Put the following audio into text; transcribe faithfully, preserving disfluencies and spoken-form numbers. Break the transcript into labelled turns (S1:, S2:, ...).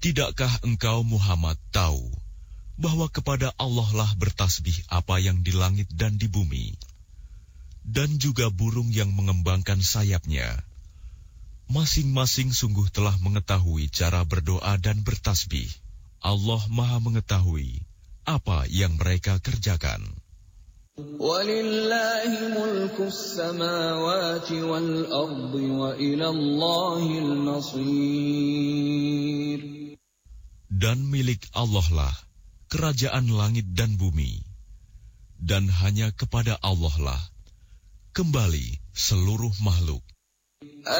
S1: Tidakkah engkau Muhammad tahu bahwa kepada Allah lah bertasbih apa yang di langit dan di bumi, dan juga burung yang mengembangkan sayapnya. Masing-masing sungguh telah mengetahui cara berdoa dan bertasbih. Allah Maha mengetahui apa yang mereka kerjakan.
S2: وَلِلَّهِ مُلْكُ السَّمَاوَاتِ وَالْأَرْضِ وَإِلَى اللَّهِ الْمَصِيرُ.
S1: Dan milik Allah lah kerajaan langit dan bumi, dan hanya kepada Allah lah kembali seluruh makhluk.